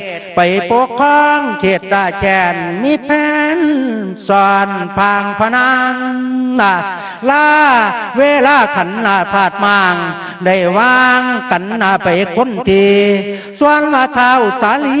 ไปปกครองเขตราแชนมีแผนสอนพางพนางลาเวลาขันนาพาดมางได้วางกันนาไปคนทีส่วนมาเท้าสาลี